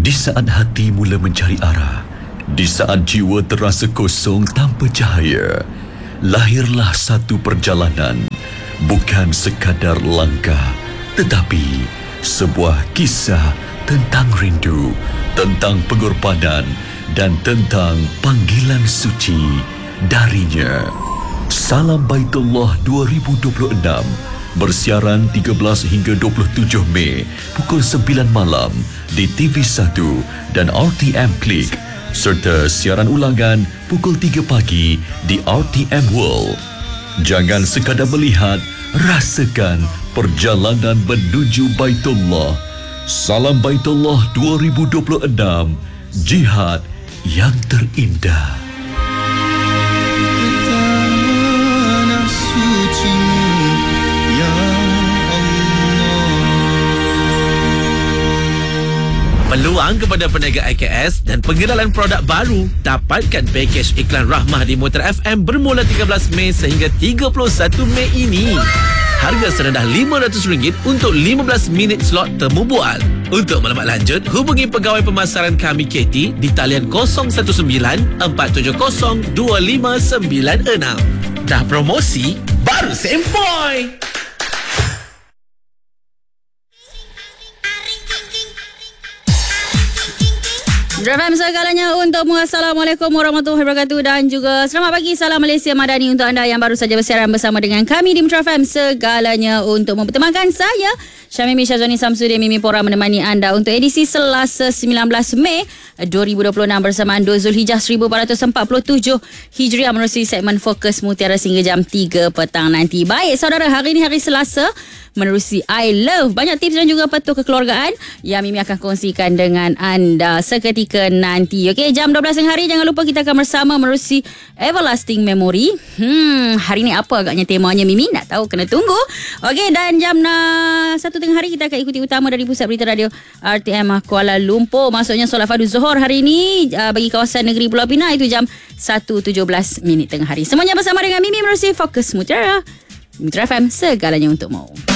Di saat hati mula mencari arah, di saat jiwa terasa kosong tanpa cahaya, lahirlah satu perjalanan. Bukan sekadar langkah, tetapi sebuah kisah tentang rindu, tentang pengorbanan dan tentang panggilan suci darinya. Salam Baitullah 2026 bersiaran 13 hingga 27 Mei pukul 9 malam di TV1 dan RTM Klik, serta siaran ulangan pukul 3 pagi di RTM World. Jangan sekadar melihat, rasakan perjalanan menuju Baitullah. Salam Baitullah 2026, jihad yang terindah. Peluang kepada peniaga IKS dan pengenalan produk baru. Dapatkan pakej iklan Rahmah di Motor FM bermula 13 Mei sehingga 31 Mei ini. Harga serendah RM500 untuk 15 minit slot temu bual. Untuk maklumat lanjut, hubungi pegawai pemasaran kami KT di talian 019-470-2596. Dah promosi, baru sempoi. FM segalanya untukmu. Assalamualaikum warahmatullahi wabarakatuh dan juga selamat pagi, salam Malaysia Madani untuk anda yang baru saja bersiaran bersama dengan kami di Metro FM segalanya untuk mempertemankan saya Syamimi Syazwani Samsudin Mimi Pora menemani anda untuk edisi Selasa 19 Mei 2026 bersamaan 2 Zulhijjah 1447 Hijriah menerusi segmen Fokus Mutiara sehingga jam 3 petang nanti. Baik saudara, hari ini hari Selasa menerusi I Love. Banyak tips dan juga petua kekeluargaan yang Mimi akan kongsikan dengan anda seketika nanti. Okey, jam 12 tengah hari jangan lupa kita akan bersama menerusi Everlasting Memory. Hari ni apa agaknya temanya Mimi nak tahu, kena tunggu. Okey, dan jam 1 tengah hari kita akan ikuti utama dari Pusat Berita Radio RTM Kuala Lumpur. Maksudnya solat fardu Zuhur hari ini bagi kawasan negeri Pulau Pinang itu jam 1.17 tengah hari. Semuanya bersama dengan Mimi menerusi Fokus Mutiara Metro FM segalanya untukmu.